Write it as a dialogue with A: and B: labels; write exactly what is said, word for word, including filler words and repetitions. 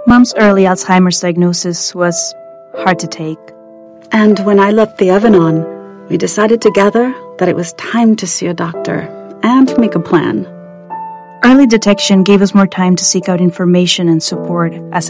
A: Mom's early Alzheimer's diagnosis was hard to take.
B: And when I left the oven on, we decided together that it was time to see a doctor and make a plan.
A: Early detection gave us more time to seek out information and support as